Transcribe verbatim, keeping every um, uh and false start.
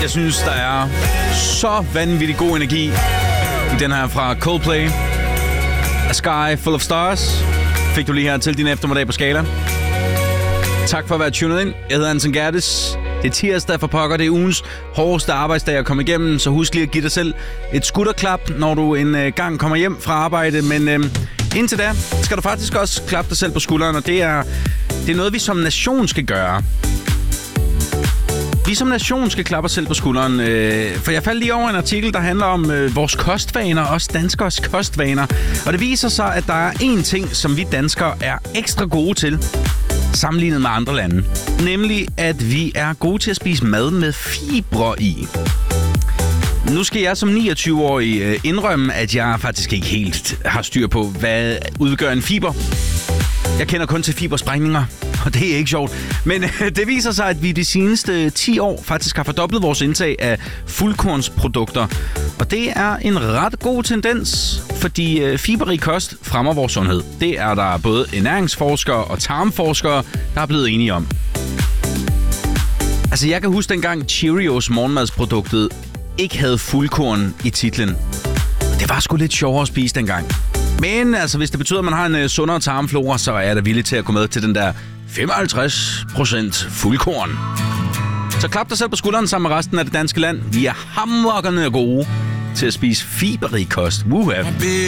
Jeg synes, der er så vanvittig god energi i den her fra Coldplay. A Sky Full of Stars fik du lige her til din eftermiddag på Skala. Tak for at være tunet ind. Jeg hedder Anton Gerdes. Det er tirsdag for pokker. Det er ugens hårdeste arbejdsdag at komme igennem. Så husk lige at give dig selv et skutterklap, når du en øh, gang kommer hjem fra arbejde. Men øh, indtil da skal du faktisk også klappe dig selv på skulderen. Og det er, det er noget, vi som nation skal gøre. Vi som nation skal klappe os selv på skulderen. Øh, for jeg faldt lige over en artikel, der handler om øh, vores kostvaner. Også danskers kostvaner. Og det viser sig, at der er én ting, som vi danskere er ekstra gode til, sammenlignet med andre lande. Nemlig, at vi er gode til at spise mad med fibre i. Nu skal jeg som niogtyve-årig indrømme, at jeg faktisk ikke helt har styr på, hvad udgør en fiber. Jeg kender kun til fibersprængninger, og det er ikke sjovt. Men det viser sig, at vi de seneste ti år faktisk har fordoblet vores indtag af fuldkornsprodukter. Og det er en ret god tendens, fordi fiberrig kost fremmer vores sundhed. Det er der både ernæringsforskere og tarmforskere, der er blevet enige om. Altså, jeg kan huske dengang Cheerios morgenmadsproduktet ikke havde fuldkorn i titlen. Det var sgu lidt sjovere at spise dengang. Men altså, hvis det betyder, at man har en uh, sundere tarmflora, så er jeg da villig til at gå med til den der femoghalvtreds procent fuldkorn. Så klap dig selv på skulderen sammen med resten af det danske land. Vi er hammerkerne gode til at spise fiberrig kost. Woohoo!